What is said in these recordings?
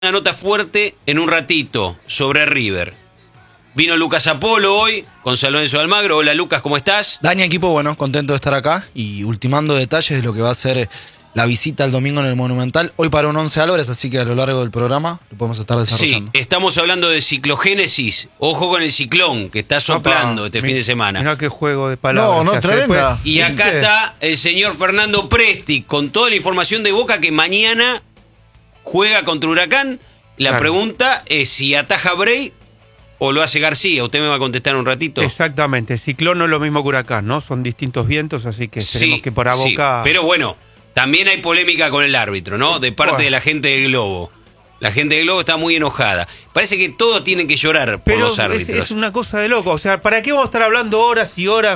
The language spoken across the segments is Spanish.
una nota fuerte en un ratito sobre River. Vino Lucas Apolo hoy con San Lorenzo de Almagro. Hola Lucas, ¿cómo estás? Dani, equipo, bueno, contento de estar acá y ultimando detalles de lo que va a ser la visita el domingo en el Monumental. Hoy para un 11 Álvarez, así que a lo largo del programa lo podemos estar desarrollando. Sí, estamos hablando de ciclogénesis. Ojo con el ciclón que está soplando este fin de semana. Mirá qué juego de palabras. No, tremenda. Y acá está el señor Fernando Presti con toda la información de Boca que mañana juega contra Huracán. La pregunta es si ataja Bray o lo hace García. Usted me va a contestar en un ratito. Exactamente. Ciclón no es lo mismo que Huracán, ¿no? Son distintos vientos, así que esperemos que para Boca... Sí, pero bueno, también hay polémica con el árbitro, ¿no? De parte de la gente del Globo. La gente del Globo está muy enojada. Parece que todos tienen que llorar por los árbitros. Es una cosa de loco. O sea, ¿para qué vamos a estar hablando horas y horas,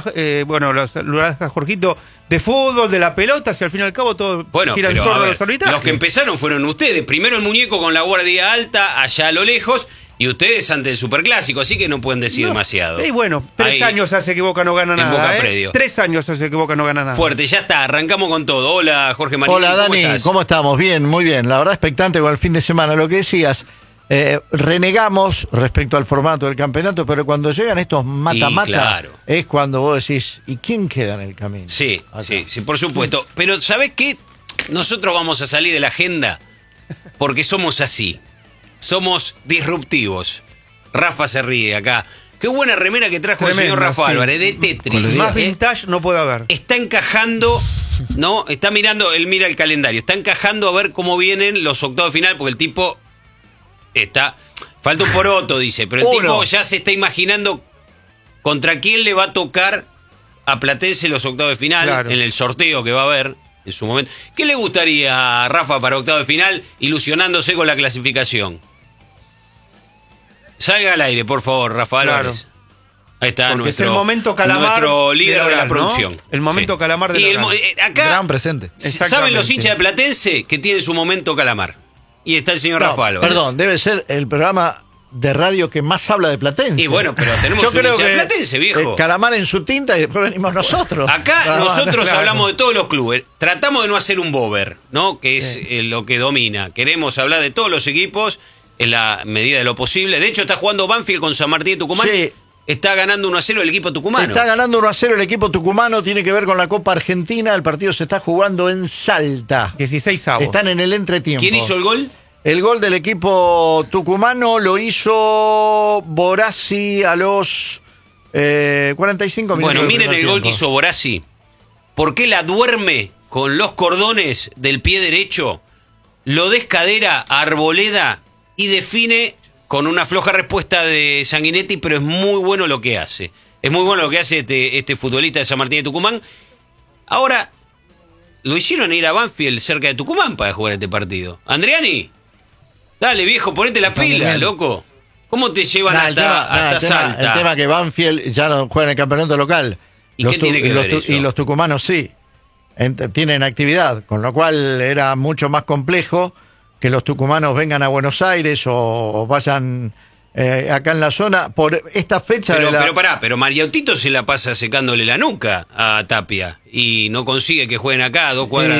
lo hace Jorgito, de fútbol, de la pelota, si al fin y al cabo todo gira en torno a los arbitrajes? Los que empezaron fueron ustedes. Primero el muñeco con la guardia alta, allá a lo lejos, y ustedes ante el superclásico, así que no pueden decir demasiado. Y bueno, 3 años hace que Boca no gana nada. Boca Predio. 3 años hace que Boca no gana nada. Fuerte, ya está, arrancamos con todo. Hola, Jorge Marín. Hola, Dani, ¿cómo estamos? Bien, muy bien. La verdad, expectante con el fin de semana. Lo que decías, renegamos respecto al formato del campeonato, pero cuando llegan estos mata-mata, es cuando vos decís, ¿y quién queda en el camino? Sí, sí, por supuesto. Pero ¿sabés qué? Nosotros vamos a salir de la agenda porque somos así. Somos disruptivos. Rafa se ríe acá. Qué buena remera que trajo el señor Rafa Álvarez, de Tetris. Más vintage no puede haber. Está encajando, ¿no? Está mirando, él mira el calendario. Está encajando a ver cómo vienen los octavos de final, porque el tipo está... Falta un poroto, dice, pero el tipo ya se está imaginando contra quién le va a tocar a Platense los octavos de final, en el sorteo que va a haber en su momento. ¿Qué le gustaría a Rafa para octavos de final, ilusionándose con la clasificación? Salga al aire, por favor, Rafa Álvarez. Ahí está nuestro, es el momento Calamar nuestro líder de la producción. ¿No? El momento Calamar de la acá, gran presente. ¿Saben los hinchas de Platense que tienen su momento Calamar? Y está el señor Rafa Álvarez. Perdón, debe ser el programa de radio que más habla de Platense. Y bueno, pero tenemos un hincha de Platense, viejo. Calamar en su tinta y después venimos nosotros. Acá nosotros hablamos de todos los clubes. Tratamos de no hacer un bober, ¿no? Que es lo que domina. Queremos hablar de todos los equipos en la medida de lo posible. De hecho, está jugando Banfield con San Martín de Tucumán. Sí. Está ganando 1-0 el equipo tucumano. Está ganando 1-0 el equipo tucumano. Tiene que ver con la Copa Argentina. El partido se está jugando en Salta. 16avos. Están en el entretiempo. ¿Quién hizo el gol? El gol del equipo tucumano lo hizo Borassi a los 45 minutos. Bueno, miren el gol que hizo Borassi. ¿Por qué la duerme con los cordones del pie derecho? Lo descadera a Arboleda y define con una floja respuesta de Sanguinetti, pero es muy bueno lo que hace. Es muy bueno lo que hace este futbolista de San Martín de Tucumán. Ahora, lo hicieron ir a Banfield cerca de Tucumán para jugar este partido. Andriani, dale viejo, ponete la pila, loco. ¿Cómo te llevan hasta Salta? El tema que Banfield ya no juega en el campeonato local. ¿Y qué tiene que ver eso? Y los tucumanos sí. Tienen actividad, con lo cual era mucho más complejo que los tucumanos vengan a Buenos Aires o vayan acá en la zona por esta fecha. Pero Mariautito se la pasa secándole la nuca a Tapia y no consigue que jueguen acá a 2 cuadras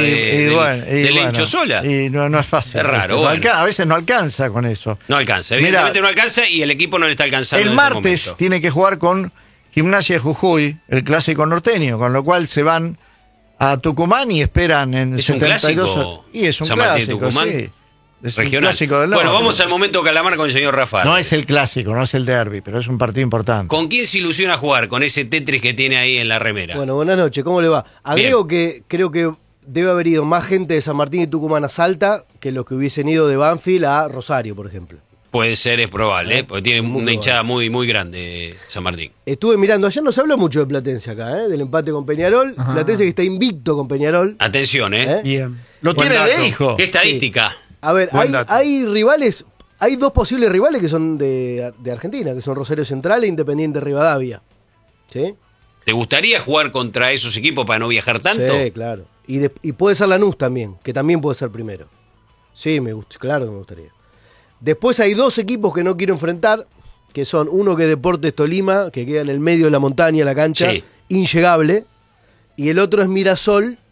de Lencho Sola. Y no es fácil. Es raro. A veces no alcanza con eso. No alcanza, evidentemente no alcanza y el equipo no le está alcanzando. El martes tiene que jugar con Gimnasia de Jujuy, el clásico norteño, con lo cual se van a Tucumán y esperan en 72 horas. Y es un clásico, sí. Es regional. Un clásico del norte. Bueno, vamos al momento Calamar con el señor Rafa. No es el clásico, no es el derbi, pero es un partido importante. ¿Con quién se ilusiona jugar? Con ese Tetris que tiene ahí en la remera. Bueno, buenas noches, ¿cómo le va? Agrego que creo que debe haber ido más gente de San Martín y Tucumán a Salta que los que hubiesen ido de Banfield a Rosario, por ejemplo. Puede ser, es probable, porque tiene una hinchada muy, muy grande San Martín. Estuve mirando, ayer no se habló mucho de Platense acá, del empate con Peñarol. Ajá. Platense que está invicto con Peñarol. Atención, Bien. Lo tiene de hijo. ¿Qué estadística? Sí. A ver, hay rivales, hay 2 posibles rivales que son de Argentina, que son Rosario Central e Independiente Rivadavia. ¿Sí? ¿Te gustaría jugar contra esos equipos para no viajar tanto? Sí, claro. Y puede ser Lanús también, que también puede ser primero. Sí, claro que me gustaría. Después hay 2 equipos que no quiero enfrentar, que son uno que es Deportes Tolima, que queda en el medio de la montaña, la cancha, inllegable, y el otro es Mirasol,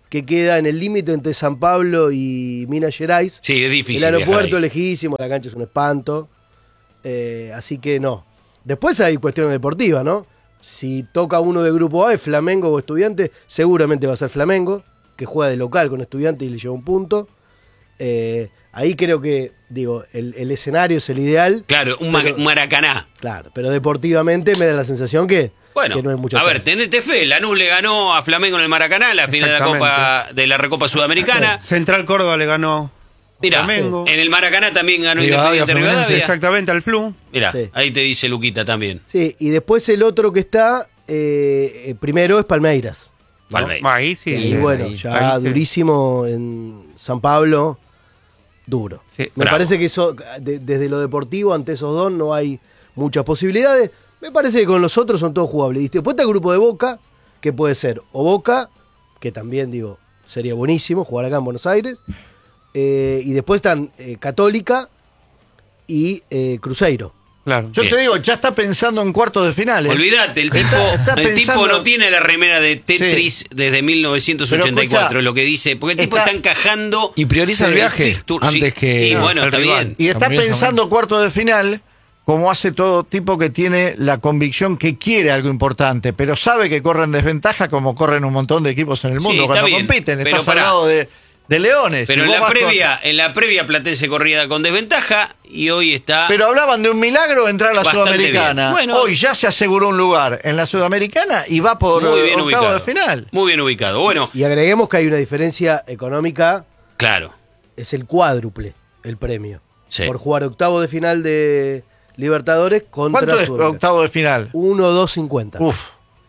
que queda en el límite entre San Pablo y Minas Gerais. Sí, es difícil. El aeropuerto lejísimo, la cancha es un espanto. Así que no. Después hay cuestiones deportivas, ¿no? Si toca uno de grupo A, Flamengo o Estudiantes, seguramente va a ser Flamengo, que juega de local con Estudiantes y le lleva un punto. Ahí creo que, el escenario es el ideal. Claro, un Maracaná. Claro, pero deportivamente me da la sensación que Bueno, no hay mucha a ver, tenete fe. Lanús le ganó a Flamengo en el Maracaná, la final de la Recopa Sudamericana. Central Córdoba le ganó Flamengo. En el Maracaná también ganó Independiente Rivadavia. Exactamente, al Flu. Mirá, ahí te dice Luquita también. Sí, y después el otro que está, primero es Palmeiras. ¿no? Palmeiras. Ahí sí. Y bueno, ya ahí sí. durísimo en San Pablo, duro. Sí, Me parece que eso, desde lo deportivo, ante esos dos no hay muchas posibilidades. Me parece que con los otros son todos jugables. Y después está el grupo de Boca, que puede ser o Boca, que también sería buenísimo jugar acá en Buenos Aires. Y después están Católica y Cruzeiro. Claro. Yo te digo, ya está pensando en cuartos de final. Olvídate, el tipo no tiene la remera de Tetris desde 1984, lo que dice, porque el tipo está encajando. Y prioriza el viaje antes que. Y bueno, está bien. Y está pensando cuartos de final, como hace todo tipo que tiene la convicción que quiere algo importante, pero sabe que corre en desventaja como corren un montón de equipos en el mundo cuando compiten. Pero estás al lado de Leones. Pero en la previa Platense corría con desventaja y hoy está. Pero hablaban de un milagro entrar a la Sudamericana. Bueno, hoy ya se aseguró un lugar en la Sudamericana y va por octavo de final. Muy bien ubicado. Bueno. Y agreguemos que hay una diferencia económica. Claro. Es el cuádruple el premio. Sí. Por jugar octavo de final de Libertadores contra. ¿Cuánto es octavo de final? 1.250. Uf.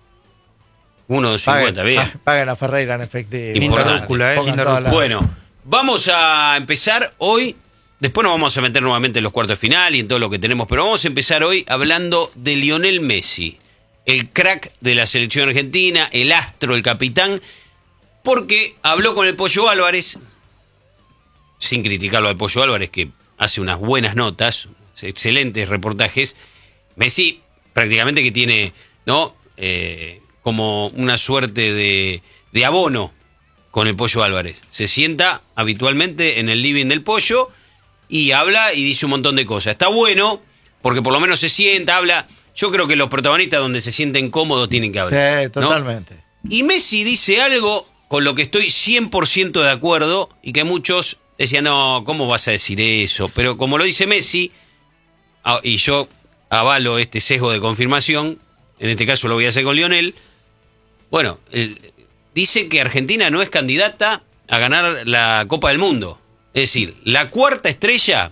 1.50, bien. Paguen a Ferreira en efectivo. Importante. Bueno, vamos a empezar hoy. Después nos vamos a meter nuevamente en los cuartos de final y en todo lo que tenemos, pero vamos a empezar hoy hablando de Lionel Messi, el crack de la selección argentina, el astro, el capitán, porque habló con el Pollo Álvarez, sin criticarlo al Pollo Álvarez, que hace unas buenas notas, excelentes reportajes. Messi prácticamente que tiene, ¿no? Como una suerte de abono con el Pollo Álvarez. Se sienta habitualmente en el living del Pollo y habla y dice un montón de cosas. Está bueno, porque por lo menos se sienta, habla. Yo creo que los protagonistas donde se sienten cómodos tienen que hablar. Sí, totalmente. ¿No? Y Messi dice algo con lo que estoy 100% de acuerdo y que muchos decían, no, ¿cómo vas a decir eso? Pero como lo dice Messi, y yo avalo este sesgo de confirmación, en este caso lo voy a hacer con Lionel. Bueno, dice que Argentina no es candidata a ganar la Copa del Mundo. Es decir, la cuarta estrella,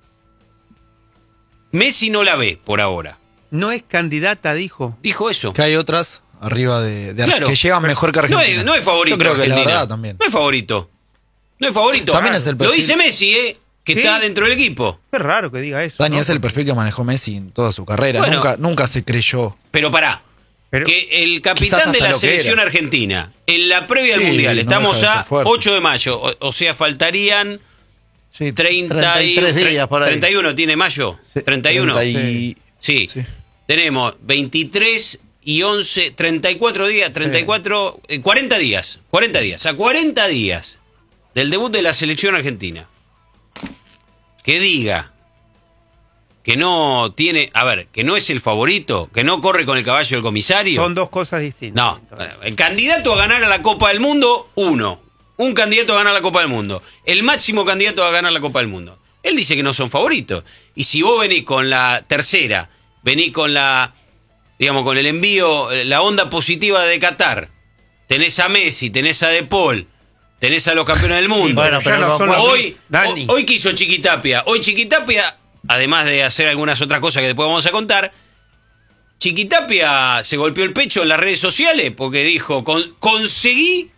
Messi no la ve por ahora. No es candidata, dijo. Dijo eso. Que hay otras arriba claro, que llegan mejor que Argentina. No es favorito. Yo creo que Argentina. la verdad también. No es favorito. No es favorito. También es el perfil. Lo dice Messi, que ¿Sí? está dentro del equipo. Es raro que diga eso. Dani, ¿no? es el perfil que manejó Messi en toda su carrera. Bueno, nunca se creyó. Pero pará. Que el capitán de la selección argentina, en la previa al Mundial, estamos a 8 de mayo, o sea, faltarían 33 días por ahí. 31, ¿tiene mayo? Sí. 31. Sí. Tenemos 23 y 11, 34 días, 34, 40 días. 40 días. A 40 días del debut de la selección argentina. Que diga que no tiene, que no es el favorito, que no corre con el caballo del comisario. Son dos cosas distintas. No, el candidato a ganar a la Copa del Mundo, un candidato a ganar la Copa del Mundo, el máximo candidato a ganar la Copa del Mundo. Él dice que no son favoritos. Y si vos venís con la tercera, venís con con el envío, la onda positiva de Qatar, tenés a Messi, tenés a De Paul, tenés a los campeones del mundo. Bueno, pero no son hoy quiso Chiquitapia. Hoy Chiquitapia, además de hacer algunas otras cosas que después vamos a contar, Chiquitapia se golpeó el pecho en las redes sociales porque dijo, conseguí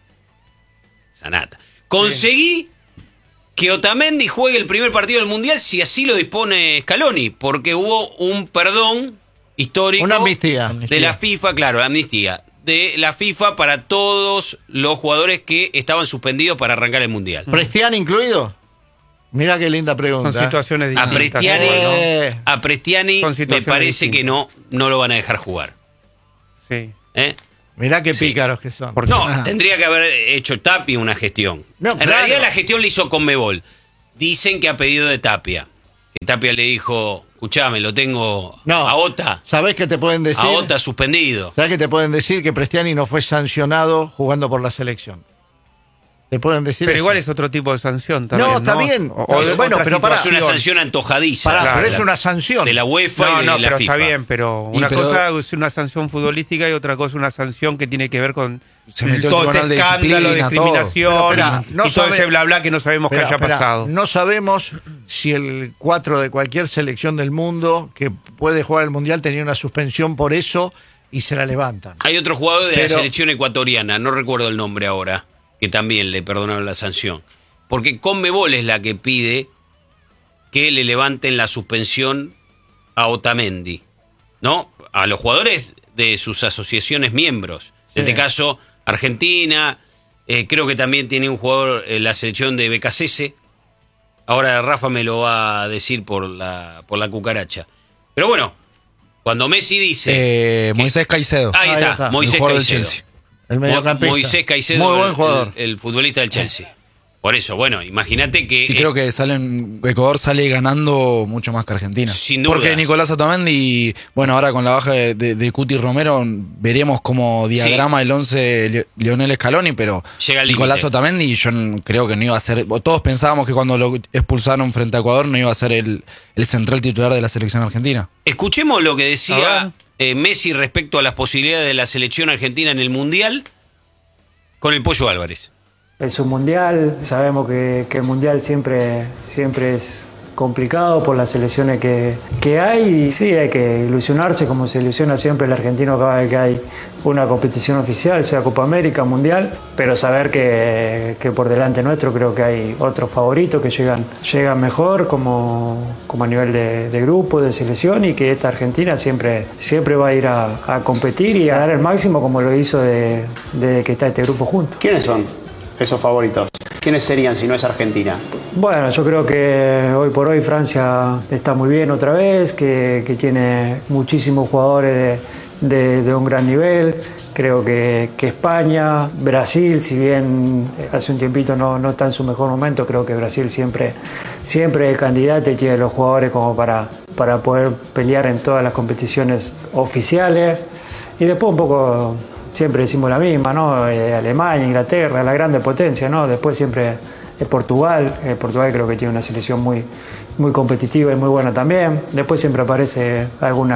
que Otamendi juegue el primer partido del Mundial si así lo dispone Scaloni, porque hubo un perdón histórico. Una amnistía. De la FIFA, claro, amnistía. De la FIFA para todos los jugadores que estaban suspendidos para arrancar el Mundial. ¿Prestiani incluido? Mira qué linda pregunta. Son situaciones A Prestiani Son me situaciones parece distintas. que no lo van a dejar jugar. Sí. Mirá qué pícaros que son. No, tendría que haber hecho Tapia una gestión. No, en realidad la gestión la hizo Conmebol. Dicen que a pedido de Tapia. Que Tapia le dijo, escuchame, lo tengo a Ota. ¿Sabés qué te pueden decir? A Ota suspendido. ¿Sabés qué te pueden decir? Que Prestiani no fue sancionado jugando por la selección. Te pueden decir pero eso. igual es otro tipo de sanción también. No, está bien. Bueno, pero es una sanción antojadiza. Pero es una sanción. De la UEFA y de la pero FIFA. Está bien, pero una cosa es una sanción futbolística y otra cosa es una sanción que tiene que ver con todo este escándalo, discriminación y todo ese bla bla que no sabemos que haya pasado. No sabemos si el 4 de cualquier selección del mundo que puede jugar el Mundial tenía una suspensión por eso y se la levantan. Hay otro jugador de la selección ecuatoriana, no recuerdo el nombre ahora, que también le perdonaron la sanción. Porque Conmebol es la que pide que le levanten la suspensión a Otamendi, ¿no? A los jugadores de sus asociaciones miembros. En este caso, Argentina, creo que también tiene un jugador en la selección de BKCS. Ahora Rafa me lo va a decir por la cucaracha. Pero bueno, cuando Messi dice... Moisés Caicedo. Ahí está, Moisés Caicedo. El mediocampista. Moisés Caicedo, muy buen jugador. El futbolista del Chelsea. Por eso, bueno, imagínate que... Sí, creo que Ecuador sale ganando mucho más que Argentina. Sin duda. Porque Nicolás Otamendi, bueno, ahora con la baja de Cuti Romero, veremos como diagrama el 11 Lionel Scaloni, pero Nicolás Otamendi yo creo que no iba a ser... Todos pensábamos que cuando lo expulsaron frente a Ecuador no iba a ser el central titular de la selección argentina. Escuchemos lo que decía Messi respecto a las posibilidades de la selección argentina en el Mundial con el Pollo Álvarez. Es un mundial, sabemos que el mundial siempre es complicado por las selecciones que hay y sí, hay que ilusionarse como se ilusiona siempre el argentino cada vez que hay una competición oficial, sea Copa América, Mundial, pero saber que por delante nuestro creo que hay otros favoritos que llegan mejor como a nivel de grupo, de selección y que esta Argentina siempre va a ir a competir y a dar el máximo como lo hizo desde que está este grupo junto. ¿Quiénes son esos favoritos? ¿Quiénes serían si no es Argentina? Bueno, yo creo que hoy por hoy Francia está muy bien otra vez, que tiene muchísimos jugadores de un gran nivel. Creo que España, Brasil, si bien hace un tiempito no está en su mejor momento, creo que Brasil siempre es candidato y tiene los jugadores como para poder pelear en todas las competiciones oficiales. Y después un poco... Siempre decimos la misma, ¿no? Alemania, Inglaterra, la grande potencia, ¿no? Después siempre es Portugal. Portugal creo que tiene una selección muy competitiva y muy buena también. Después siempre aparece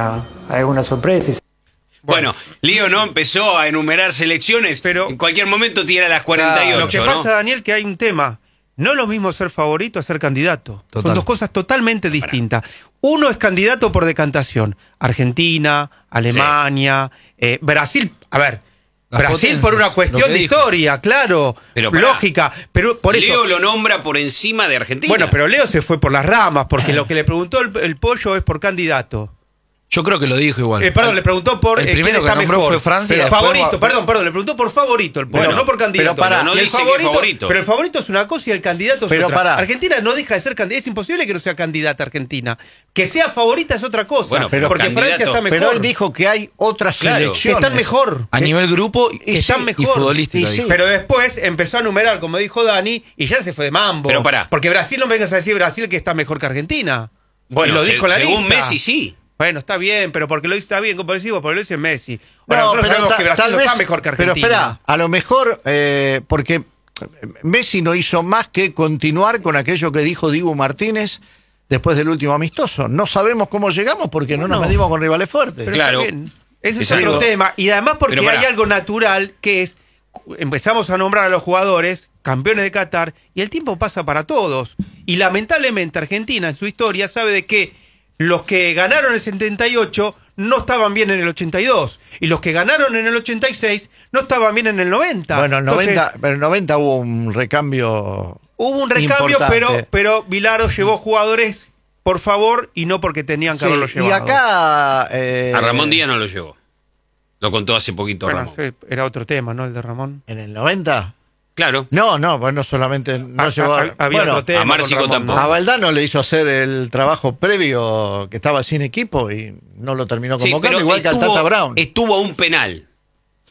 alguna sorpresa. Bueno, Lío no empezó a enumerar selecciones, pero en cualquier momento tira las 48. Lo que pasa, Daniel, que hay un tema. No es lo mismo ser favorito a ser candidato. Total. Son dos cosas totalmente distintas. Uno es candidato por decantación. Argentina, Alemania, Brasil. A ver, Brasil por una cuestión de historia, claro, pero lógica. Pero por eso Leo lo nombra por encima de Argentina. Bueno, pero Leo se fue por las ramas, porque lo que le preguntó el Pollo es por candidato. Yo creo que lo dijo igual. Perdón, le preguntó por el primero que nombró mejor. fue Francia. Pero favorito, perdón, le preguntó por favorito el Pollo, no por candidato. Pero no dice que favorito. Pero el favorito es una cosa y el candidato es otra. Argentina no deja de ser candidata. Es imposible que no sea candidata Argentina. Que sea favorita es otra cosa. Bueno, porque Francia está mejor. Pero él dijo que hay otras selecciones que están mejor. A nivel grupo y futbolística. Sí. Pero después empezó a numerar, como dijo Dani, y ya se fue de mambo. Pero pará. Porque Brasil, no vengas a decir Brasil que está mejor que Argentina. Bueno, lo dijo la según lista. Messi sí. Bueno, está bien, pero porque lo dice está bien, como decimos, porque lo dice Messi. Bueno, nosotros sabemos que Brasil no está mejor que Argentina. Pero espera, a lo mejor, porque Messi no hizo más que continuar con aquello que dijo Dibu Martínez después del último amistoso. No sabemos cómo llegamos porque no nos medimos con rivales fuertes. Pero claro. Ese es otro tema. Y además porque hay algo natural que es, empezamos a nombrar a los jugadores campeones de Qatar y el tiempo pasa para todos. Y lamentablemente Argentina en su historia sabe de que los que ganaron en el 78 no estaban bien en el 82. Y los que ganaron en el 86 no estaban bien en el 90. Bueno, en el 90 hubo un recambio. Hubo un recambio, pero Vilaro llevó jugadores por favor y no porque tenían que haberlo llevado. Y acá... a Ramón Díaz no lo llevó. Lo contó hace poquito Ramón. Era otro tema, ¿no? El de Ramón. ¿En el 90? Claro. No, bueno, solamente no llevó... Había otro tema. A Márcico tampoco. A Valdano le hizo hacer el trabajo previo, que estaba sin equipo y no lo terminó convocando, igual que al Tata Brown. Estuvo a un penal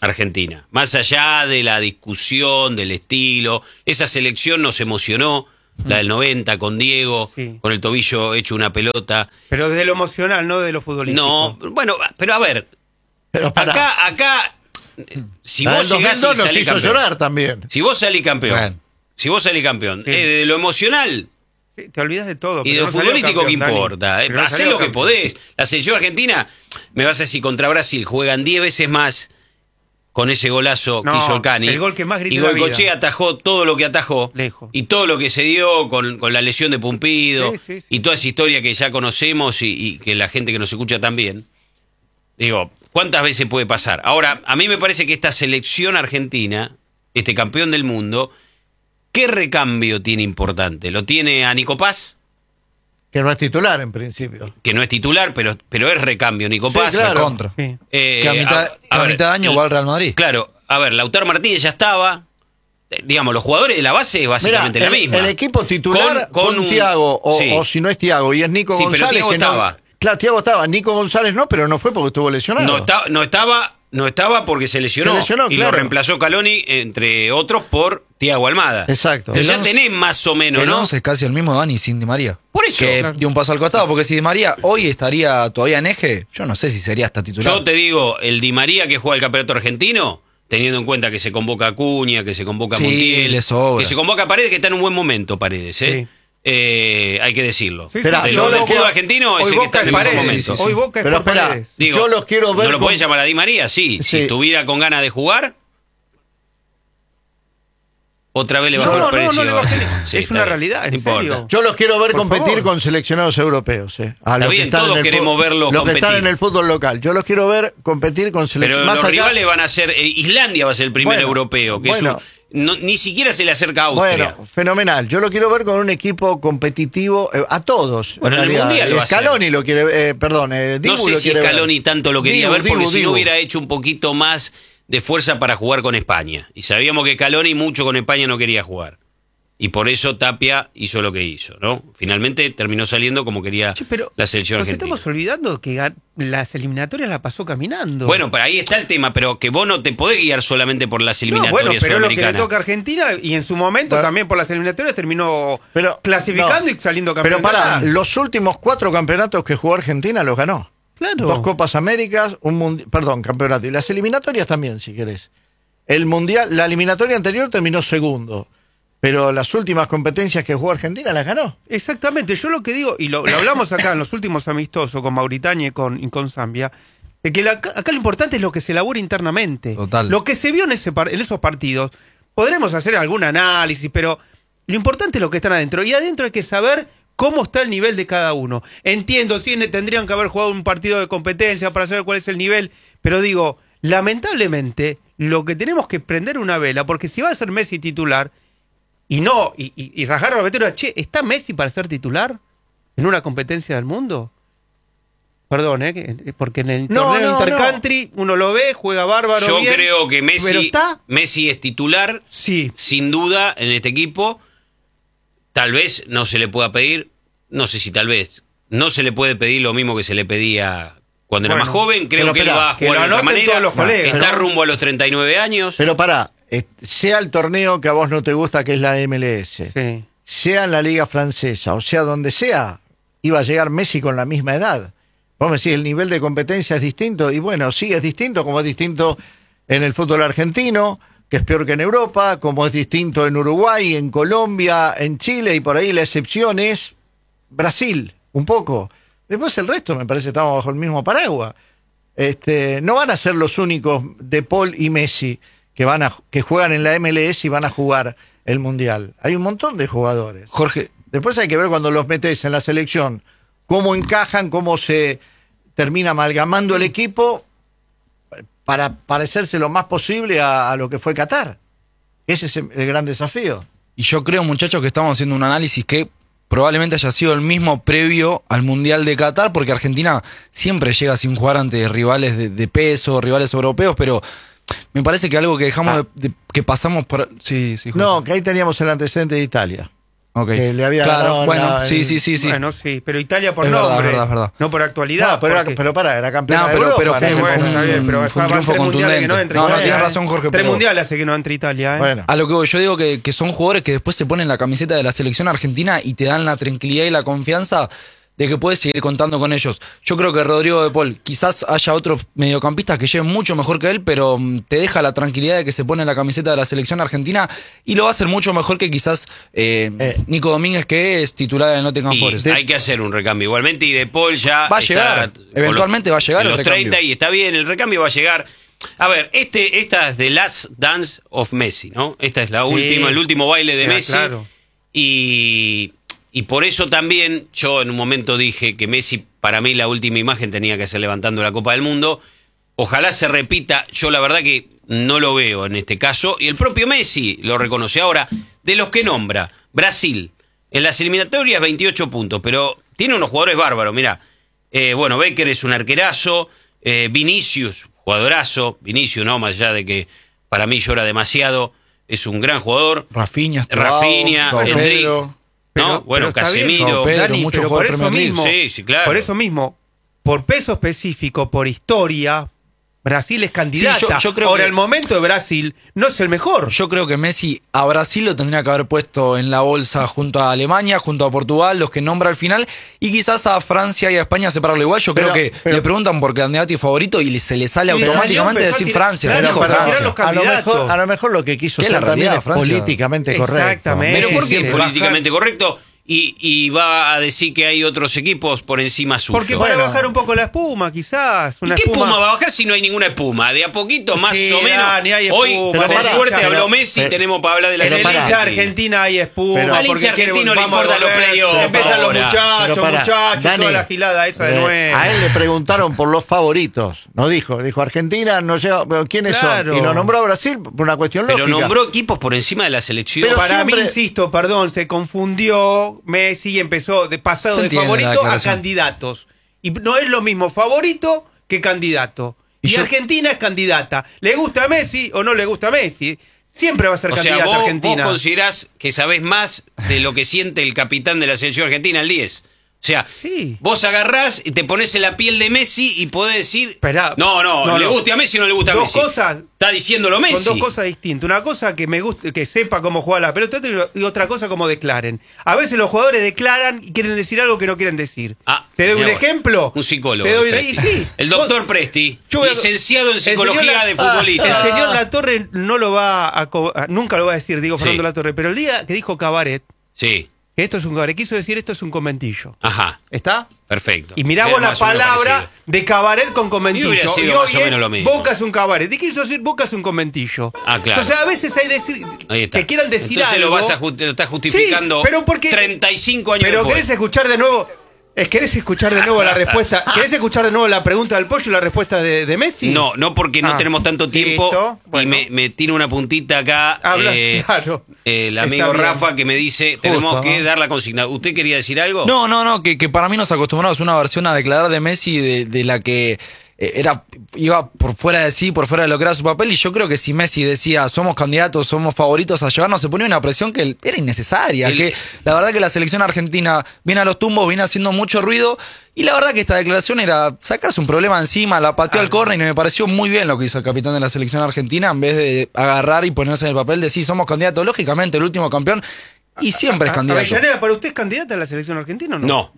Argentina. Más allá de la discusión, del estilo, esa selección nos emocionó, la del 90 con Diego, con el tobillo hecho una pelota. Pero desde lo emocional, no de lo futbolístico. No, bueno, pero a ver, acá si vos llegás y salís campeón, llorar también. Si vos salís campeón, de lo emocional... Sí, te olvidas de todo. Y de lo futbolístico que importa. Hacé lo que podés. La selección argentina, me vas a decir, contra Brasil juegan 10 veces más con ese golazo que hizo el Cani. El gol que más grita y Goicoechea atajó todo lo que atajó. Lejos. Y todo lo que se dio con la lesión de Pumpido. Y toda esa historia que ya conocemos y que la gente que nos escucha también. Digo, ¿cuántas veces puede pasar? Ahora, a mí me parece que esta selección argentina, este campeón del mundo... ¿Qué recambio tiene importante? ¿Lo tiene a Nico Paz? Que no es titular en principio. Que no es titular, pero es recambio. Nico Paz. Claro. Contra. Sí. Que a mitad de año va al Real Madrid. Claro, a ver, Lautaro Martínez ya estaba. Digamos, los jugadores de la base es básicamente la misma. El equipo titular con Thiago, o si no es Thiago y es Nico González. Pero Thiago estaba. Claro, Thiago estaba. Nico González no, pero no fue porque estuvo lesionado. No estaba porque se lesionó. Y lo reemplazó Caloni, entre otros, por Thiago Almada. Exacto. Ya tenés más o menos, el ¿no? 11 es casi el mismo Dani sin Di María. Por eso. Que dio un paso al costado, porque si Di María hoy estaría todavía en eje, yo no sé si sería hasta titular. Yo te digo, el Di María que juega el campeonato argentino, teniendo en cuenta que se convoca a Acuña, que se convoca a Montiel, que se convoca a Paredes, que está en un buen momento Paredes, ¿eh? Hay que decirlo. Del fútbol argentino es el que está en el buen momento. Hoy Boca es por Paredes. Digo, yo los quiero ver. ¿No lo podés llamar a Di María? Sí. Si estuviera con ganas de jugar, otra vez le bajó el precio. Es una realidad, en serio. Yo los quiero ver competir con seleccionados europeos. A los bien, todos queremos verlos competir. Los que están en el fútbol local. Yo los quiero ver competir con seleccionados. Pero los rivales van a ser... Islandia va a ser el primer europeo. Que ni siquiera se le acerca a Austria. Bueno, fenomenal. Yo lo quiero ver con un equipo competitivo a todos. Bueno, en el Mundial lo va a hacer. Scaloni lo quiere... no sé si Scaloni tanto lo quería ver, porque si no hubiera hecho un poquito más de fuerza para jugar con España. Y sabíamos que Scaloni mucho con España no quería jugar. Y por eso Tapia hizo lo que hizo, ¿no? Finalmente terminó saliendo como quería la selección argentina. Nos estamos olvidando que las eliminatorias la pasó caminando. Bueno, pero ahí está el tema, pero que vos no te podés guiar solamente por las eliminatorias pero sudamericanas. Lo que le toca a Argentina, y en su momento también por las eliminatorias terminó clasificando y saliendo campeón. Pero los últimos 4 campeonatos que jugó Argentina los ganó. Claro. 2 Copas Américas, campeonato. Y las eliminatorias también, si querés. El Mundial, la eliminatoria anterior terminó segundo. Pero las últimas competencias que jugó Argentina las ganó. Exactamente. Yo lo que digo, y lo hablamos acá en los últimos amistosos con Mauritania y con Zambia, de que acá lo importante es lo que se elabora internamente. Total. Lo que se vio en esos partidos. Podremos hacer algún análisis, pero lo importante es lo que están adentro. Y adentro hay que saber cómo está el nivel de cada uno. Entiendo, tendrían que haber jugado un partido de competencia para saber cuál es el nivel, pero digo, lamentablemente, lo que tenemos que prender una vela, porque si va a ser Messi titular... Y rajar a Betero, ¿está Messi para ser titular en una competencia del mundo? Perdón, porque en el torneo Intercountry uno lo ve, juega bárbaro. Yo creo que Messi es titular, sin duda, en este equipo. Tal vez no se le pueda pedir, no sé si tal vez, no se le puede pedir lo mismo que se le pedía cuando era más joven. Creo que él va a jugar de otra manera. Está rumbo a los 39 años. Pero sea el torneo que a vos no te gusta, que es la MLS, sea en la Liga Francesa, o sea donde sea, iba a llegar Messi con la misma edad. Vos me decís, el nivel de competencia es distinto, y bueno, sí, es distinto, como es distinto en el fútbol argentino, que es peor que en Europa, como es distinto en Uruguay, en Colombia, en Chile, y por ahí la excepción es Brasil, un poco. Después el resto, me parece, estamos bajo el mismo paraguas. No van a ser los únicos de Paul y Messi que juegan en la MLS y van a jugar el Mundial. Hay un montón de jugadores. Jorge. Después hay que ver cuando los metes en la selección, cómo encajan, cómo se termina amalgamando el equipo para parecerse lo más posible a lo que fue Qatar. Ese es el gran desafío. Y yo creo, muchachos, que estamos haciendo un análisis que probablemente haya sido el mismo previo al Mundial de Qatar, porque Argentina siempre llega sin jugar ante rivales de peso, rivales europeos, pero... Me parece que algo que dejamos que pasamos por... Sí, no, que ahí teníamos el antecedente de Italia. Okay. Que le había ganado. Bueno, sí. Bueno, sí, pero Italia por es nombre. Verdad. No por actualidad. No, pero era campeón de Europa. Pero está bien, pero fue un triunfo contundente. No, tienes razón, Jorge. 3 mundiales hace que no entra Italia. Bueno. A lo que yo digo que son jugadores que después se ponen la camiseta de la selección argentina y te dan la tranquilidad y la confianza de que puedes seguir contando con ellos. Yo creo que Rodrigo de Paul, quizás haya otros mediocampistas que lleven mucho mejor que él, pero te deja la tranquilidad de que se pone la camiseta de la selección argentina y lo va a hacer mucho mejor que quizás Nico Domínguez, que es titular del Nottingham Forest. Hay que hacer un recambio igualmente, y de Paul ya va a llegar, eventualmente va a llegar los el 30 y está bien, el recambio va a llegar. A ver, esta es The Last Dance of Messi, ¿no? Esta es la última, el último baile de Messi. Claro. Y por eso también yo en un momento dije que Messi, para mí la última imagen tenía que ser levantando la Copa del Mundo. Ojalá se repita, yo la verdad que no lo veo en este caso, y el propio Messi lo reconoce. Ahora, de los que nombra, Brasil, en las eliminatorias 28 puntos, pero tiene unos jugadores bárbaros, mirá. Bueno, Becker es un arquerazo, Vinicius, jugadorazo, Vinicius, no, más allá de que para mí llora demasiado, es un gran jugador. Rafinha, Endrick, ¿no? Bueno, Casemiro, Dani, pero por eso mismo, sí, claro. Por eso mismo, por peso específico, por historia, Brasil es candidata. Sí, yo creo ahora, que el momento de Brasil no es el mejor. Yo creo que Messi a Brasil lo tendría que haber puesto en la bolsa junto a Alemania, junto a Portugal, los que nombra al final, y quizás a Francia y a España separarlo igual. Yo creo que le preguntan por candidato y favorito y se le sale automáticamente decir Francia. Claro, a lo mejor lo que quiso ser también es políticamente correcto. Exactamente. Pero ¿por qué es políticamente correcto? Y va a decir que hay otros equipos por encima suyo. Porque para bajar un poco la espuma, quizás. ¿Y qué espuma va a bajar si no hay ninguna espuma? De a poquito, más o menos. Hoy, por suerte, habló Messi, tenemos para hablar de la selección. En el hincha argentina hay espuma. Al hincha argentino le importan los playoffs. Empiezan los muchachos, Dani, toda la gilada esa de nuevo. A él le preguntaron por los favoritos. No dijo Argentina, no llega, pero ¿quiénes son? Y lo nombró a Brasil por una cuestión lógica. Pero nombró equipos por encima de la selección. Pero para mí, insisto, se confundió Messi, empezó de pasado de favorito a candidatos. Y no es lo mismo favorito que candidato. Y Argentina es candidata. ¿Le gusta a Messi o no le gusta a Messi? Siempre va a ser candidata Argentina. Vos considerás que sabés más de lo que siente el capitán de la selección argentina, el 10. O sea, vos agarrás y te pones en la piel de Messi y podés decir, Esperá, no, ¿le guste a Messi o no le gusta a Messi? Está diciéndolo Messi. Son dos cosas distintas. Una cosa que me guste, que sepa cómo juega la pelota, y otra cosa como declaren. A veces los jugadores declaran y quieren decir algo que no quieren decir. ¿Te doy un ejemplo? Un psicólogo. Sí. El doctor Presti, licenciado en psicología de futbolista. El señor Latorre no lo nunca lo va a decir, Fernando Latorre, pero el día que dijo Cabaret, que esto es un cabaret, quiso decir esto es un conventillo. Ajá. ¿Está? Perfecto. Y mirá vos la palabra de cabaret con conventillo. Y hoy más o menos lo mismo. Boca es un cabaret. ¿Y quiso decir Boca es un conventillo? Claro. Entonces a veces hay que quieran decir entonces algo. Lo estás justificando, pero 35 años pero después. ¿Querés escuchar de nuevo? ¿Querés escuchar de nuevo la respuesta? ¿Querés escuchar de nuevo la pregunta del Pollo y la respuesta de Messi? No porque no tenemos tanto tiempo. Bueno. Y me tiene una puntita acá. Claro. El amigo Rafa que me dice, tenemos que dar la consigna. ¿Usted quería decir algo? No, que para mí nos acostumbramos a una versión a declarar de Messi de la que iba por fuera de sí, por fuera de lo que era su papel, y yo creo que si Messi decía somos candidatos, somos favoritos a llevarnos, se ponía una presión que era innecesaria, que la verdad que la selección argentina viene a los tumbos, viene haciendo mucho ruido, y la verdad que esta declaración era sacarse un problema encima, la pateó al córner, y me pareció muy bien lo que hizo el capitán de la selección argentina, en vez de agarrar y ponerse en el papel de sí, somos candidatos, lógicamente el último campeón, y siempre es candidato. Avellaneda, ¿para usted es candidata a la selección argentina o no? No.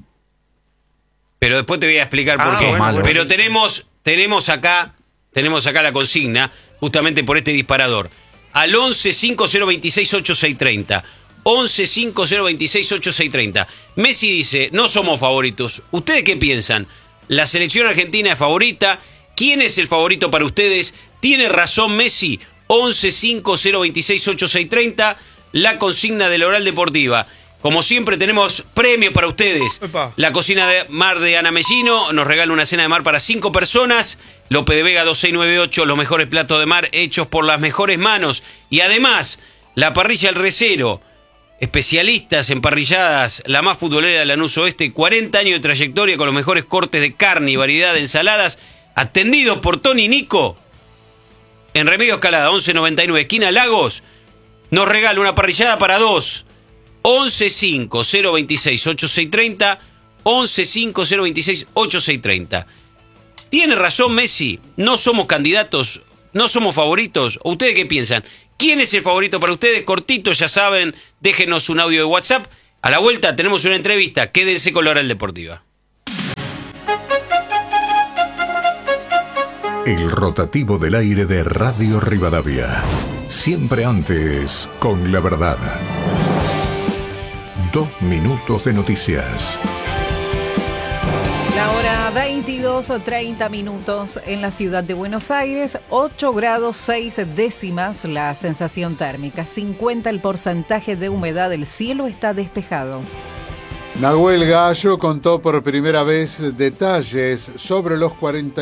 Pero después te voy a explicar por qué. Bueno. Pero tenemos acá la consigna, justamente por este disparador. Al 11 5026 8630. 11 5026 8630. Messi dice, no somos favoritos. ¿Ustedes qué piensan? ¿La selección argentina es favorita? ¿Quién es el favorito para ustedes? ¿Tiene razón Messi? 11 5026 8630. La consigna de la Oral Deportiva. Como siempre tenemos premio para ustedes. Epa. La cocina de mar de Ana Mellino nos regala una cena de mar para 5 personas. Lope de Vega 2698, los mejores platos de mar hechos por las mejores manos. Y además, la parrilla El Recero, especialistas en parrilladas, la más futbolera de Lanús Oeste, 40 años de trayectoria con los mejores cortes de carne y variedad de ensaladas, atendidos por Tony Nico. En Remedios Calada, 1199, esquina Lagos, nos regala una parrillada para 2. 1150268630, 1150268630. ¿Tiene razón Messi? ¿No somos candidatos? ¿No somos favoritos? ¿O ustedes qué piensan? ¿Quién es el favorito para ustedes? Cortito, ya saben, déjenos un audio de WhatsApp. A la vuelta tenemos una entrevista. Quédense con la Oral Deportiva. El rotativo del aire de Radio Rivadavia. Siempre antes, con la verdad. 2 minutos de noticias. La hora 22:30 minutos en la ciudad de Buenos Aires, 8 grados 6 décimas la sensación térmica, 50 el porcentaje de humedad, el cielo está despejado. Nahuel Gallo contó por primera vez detalles sobre los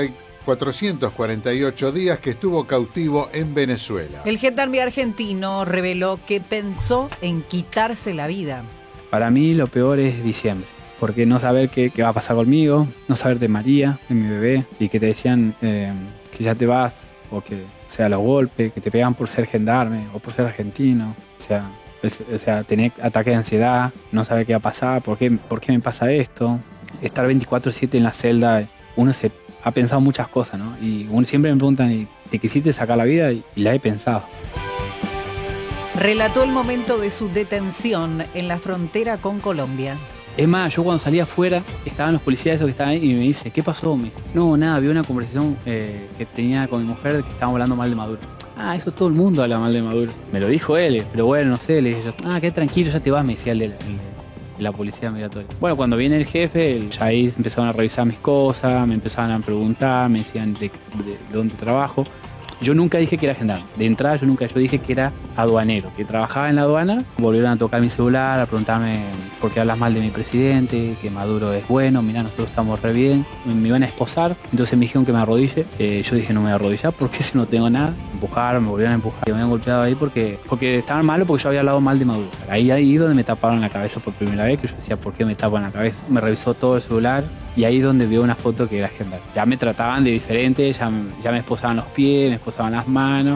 448 días que estuvo cautivo en Venezuela. El gendarme argentino reveló que pensó en quitarse la vida. Para mí lo peor es diciembre. Porque no saber qué va a pasar conmigo, no saber de María, de mi bebé, y que te decían que ya te vas, o que sea los golpes, que te pegan por ser gendarme o por ser argentino. O sea, tener ataque de ansiedad, no saber qué va a pasar, por qué me pasa esto. Estar 24/7 en la celda, uno se ha pensado muchas cosas, ¿no? Y uno siempre me preguntan, ¿te quisiste sacar la vida? Y la he pensado. Relató el momento de su detención en la frontera con Colombia. Es más, yo cuando salí afuera, estaban los policías esos que estaban ahí y me dice, ¿qué pasó? Me dice, no, nada, vi una conversación que tenía con mi mujer que estábamos hablando mal de Maduro. Ah, eso todo el mundo habla mal de Maduro. Me lo dijo él, pero bueno, no sé, le dije yo, qué tranquilo, ya te vas, me decía el de la policía migratoria. Bueno, cuando viene el jefe, ya ahí empezaron a revisar mis cosas, me empezaban a preguntar, me decían de dónde trabajo. Yo nunca dije que era gendarme. De entrada yo dije que era aduanero, que trabajaba en la aduana. Volvieron a tocar mi celular, a preguntarme por qué hablas mal de mi presidente, que Maduro es bueno, mirá, nosotros estamos re bien. Me iban a esposar, entonces me dijeron que me arrodille. Yo dije, no me voy a arrodillar porque si no tengo nada. Me volvieron a empujar. Me habían golpeado ahí porque estaban malos, porque yo había hablado mal de Maduro. Ahí donde me taparon la cabeza por primera vez, que yo decía, ¿por qué me tapan la cabeza? Me revisó todo el celular. Y ahí donde vio una foto que era gendarme. Ya me trataban de diferente, ya me esposaban los pies, me esposaban las manos.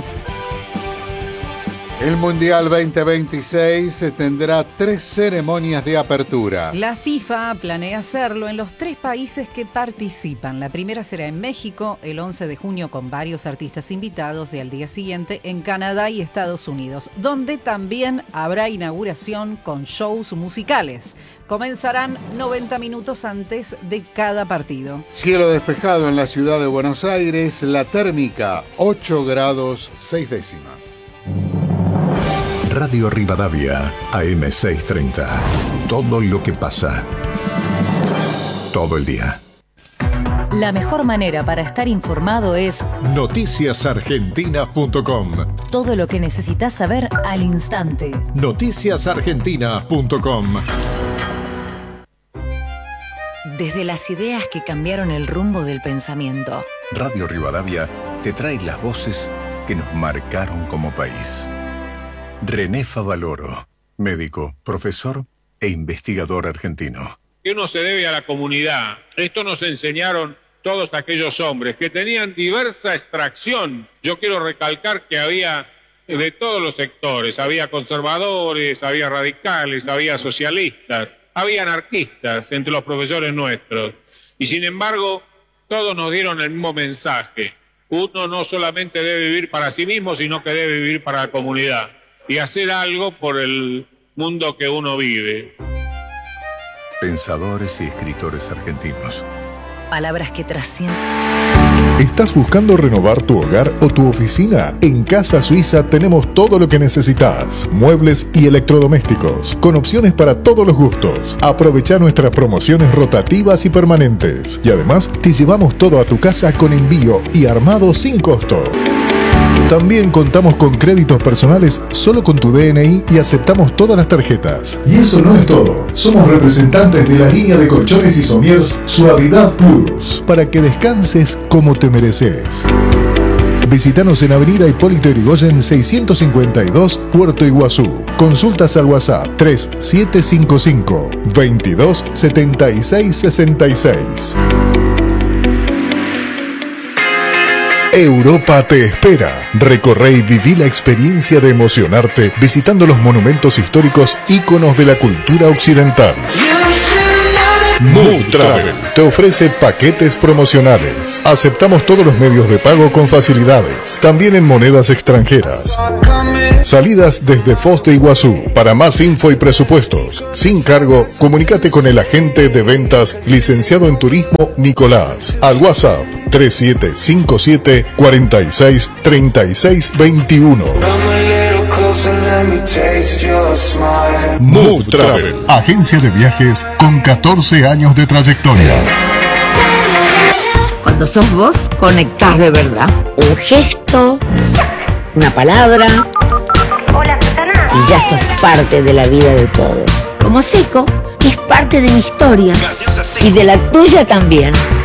El Mundial 2026 tendrá 3 ceremonias de apertura. La FIFA planea hacerlo en los 3 países que participan. La primera será en México, el 11 de junio con varios artistas invitados, y al día siguiente en Canadá y Estados Unidos, donde también habrá inauguración con shows musicales. Comenzarán 90 minutos antes de cada partido. Cielo despejado en la ciudad de Buenos Aires, la térmica 8 grados 6 décimas. Radio Rivadavia, AM630. Todo lo que pasa. Todo el día. La mejor manera para estar informado es noticiasargentinas.com. Todo lo que necesitas saber al instante. Noticiasargentinas.com. Desde las ideas que cambiaron el rumbo del pensamiento. Radio Rivadavia te trae las voces que nos marcaron como país. René Favaloro, médico, profesor e investigador argentino. Que uno se debe a la comunidad. Esto nos enseñaron todos aquellos hombres que tenían diversa extracción. Yo quiero recalcar que había de todos los sectores. Había conservadores, había radicales, había socialistas, había anarquistas entre los profesores nuestros. Y sin embargo, todos nos dieron el mismo mensaje. Uno no solamente debe vivir para sí mismo, sino que debe vivir para la comunidad y hacer algo por el mundo que uno vive. Pensadores y escritores argentinos. Palabras que trascienden. ¿Estás buscando renovar tu hogar o tu oficina? En Casa Suiza tenemos todo lo que necesitas. Muebles y electrodomésticos, con opciones para todos los gustos. Aprovecha nuestras promociones rotativas y permanentes. Y además, te llevamos todo a tu casa con envío y armado sin costo. También contamos con créditos personales solo con tu DNI y aceptamos todas las tarjetas. Y eso no es todo. Somos representantes de la línea de colchones y somiers Suavidad Plus, para que descanses como te mereces. Visítanos en Avenida Hipólito Yrigoyen 652, Puerto Iguazú. Consultas al WhatsApp 3755 22 76 66. Europa te espera. Recorre y viví la experiencia de emocionarte visitando los monumentos históricos íconos de la cultura occidental. Mood Travel te ofrece paquetes promocionales. Aceptamos todos los medios de pago con facilidades, también en monedas extranjeras. Salidas desde Foz de Iguazú. Para más info y presupuestos, sin cargo, comunícate con el agente de ventas licenciado en turismo Nicolás al WhatsApp 3757 46 36 21. Mood Travel, agencia de viajes con 14 años de trayectoria. Cuando sos vos, conectás de verdad. Un gesto, una palabra, y ya sos parte de la vida de todos. Como Seco, que es parte de mi historia y de la tuya también.